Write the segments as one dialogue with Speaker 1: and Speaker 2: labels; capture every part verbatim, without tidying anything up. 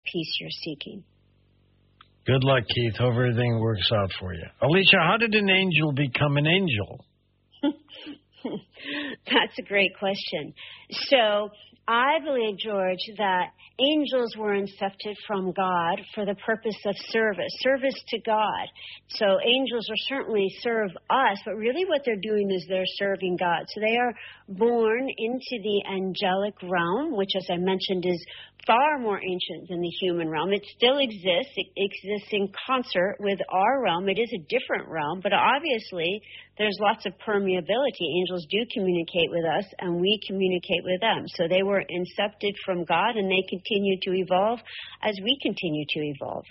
Speaker 1: peace you're seeking.
Speaker 2: Good luck, Keith. Hope everything works out for you. Alicia, how did an angel become an angel?
Speaker 1: That's a great question. So I believe, George, that angels were incepted from God for the purpose of service, service to God. So angels are certainly serve us, but really what they're doing is they're serving God. So they are born into the angelic realm, which, as I mentioned, is far more ancient than the human realm. It still exists. It exists in concert with our realm. It is a different realm, but obviously there's lots of permeability. Angels do communicate with us, and we communicate with them. So they were incepted from God, and they continue to evolve as we continue to evolve.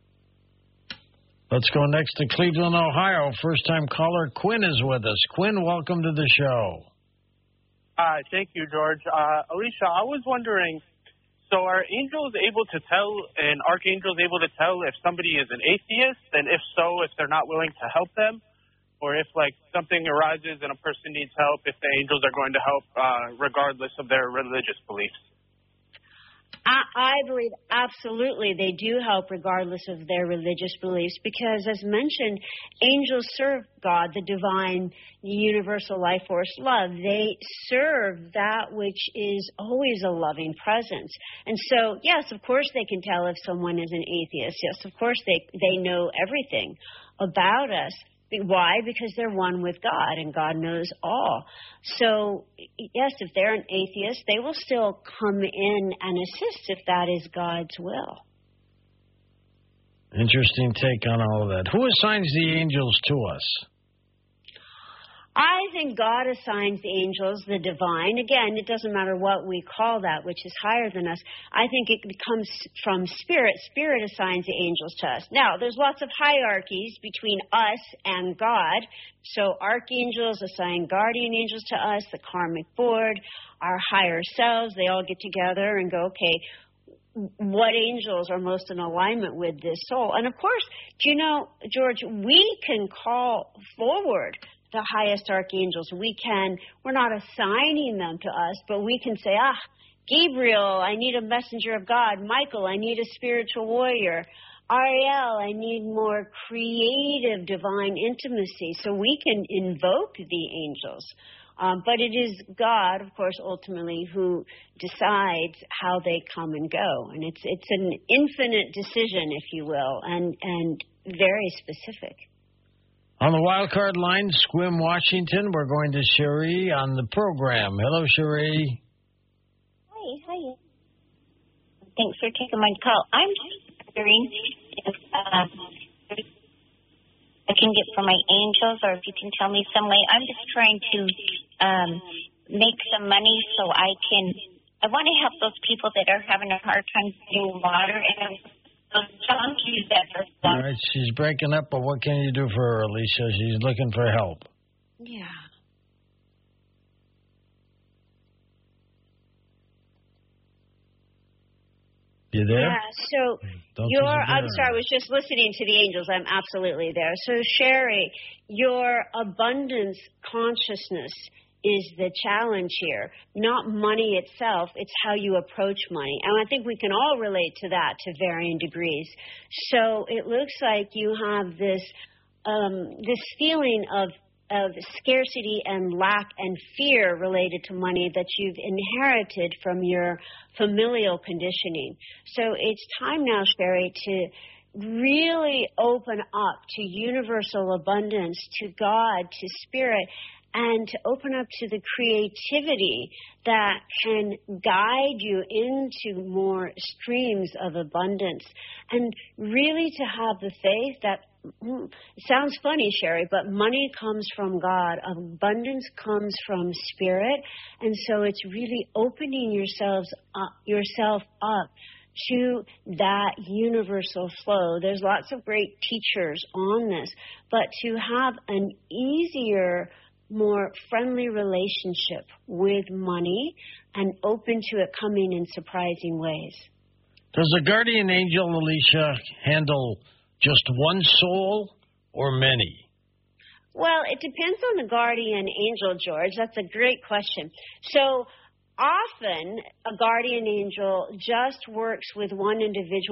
Speaker 2: Let's go next to Cleveland, Ohio. First-time caller Quinn is with us. Quinn, welcome to the show.
Speaker 3: Hi, thank you, George. Uh, Alicia, I was wondering, so are angels able to tell, and archangels able to tell if somebody is an atheist, and if so, if they're not willing to help them? Or if, like, something arises and a person needs help, if the angels are going to help uh, regardless of their religious beliefs?
Speaker 1: I, I believe absolutely they do help regardless of their religious beliefs because, as mentioned, angels serve God, the divine, universal life force love. They serve that which is always a loving presence. And so, yes, of course they can tell if someone is an atheist. Yes, of course they, they know everything about us. Why? Because they're one with God, and God knows all. So, yes, if they're an atheist, they will still come in and assist if that is God's will.
Speaker 2: Interesting take on all of that. Who assigns the angels to us?
Speaker 1: I think God assigns the angels, the divine. Again, it doesn't matter what we call that, which is higher than us. I think it comes from Spirit. Spirit assigns the angels to us. Now, there's lots of hierarchies between us and God. So archangels assign guardian angels to us, the karmic board, our higher selves. They all get together and go, okay, what angels are most in alignment with this soul? And, of course, do you know, George, we can call forward the highest archangels. We can, we're not assigning them to us, but we can say, ah, Gabriel, I need a messenger of God. Michael, I need a spiritual warrior. Ariel, I need more creative divine intimacy. So we can invoke the angels. Um, but it is God, of course, ultimately, who decides how they come and go. And it's it's an infinite decision, if you will, and, and very specific.
Speaker 2: On the wild card line, Sequim, Washington, we're going to Cherie on the program. Hello, Cherie.
Speaker 4: Hi, hi. Thanks for taking my call. I'm just wondering if uh, I can get for my angels, or if you can tell me some way. I'm just trying to um, make some money so I can. I want to help those people that are having a hard time getting water and.
Speaker 2: All right, she's breaking up, but what can you do for her, Alicia? She's looking for help.
Speaker 1: Yeah.
Speaker 2: You there?
Speaker 1: Yeah, so
Speaker 2: Don't
Speaker 1: you're, I'm
Speaker 2: disappear.
Speaker 1: sorry, I was just listening to the angels. I'm absolutely there. So, Sherry, your abundance consciousness is the challenge here, not money itself. It's how you approach money. And I think we can all relate to that to varying degrees. So it looks like you have this um, this feeling of of scarcity and lack and fear related to money that you've inherited from your familial conditioning. So it's time now, Sherry, to really open up to universal abundance, to God, to Spirit, and to open up to the creativity that can guide you into more streams of abundance. And really to have the faith that, mm, it sounds funny, Sherry, but money comes from God. Abundance comes from Spirit. And so it's really opening yourselves up, yourself up to that universal flow. There's lots of great teachers on this, but to have an easier, more friendly relationship with money and open to it coming in surprising ways.
Speaker 2: Does a guardian angel, Alicia, handle just one soul or many?
Speaker 1: Well, it depends on the guardian angel, George. That's a great question. So often a guardian angel just works with one individual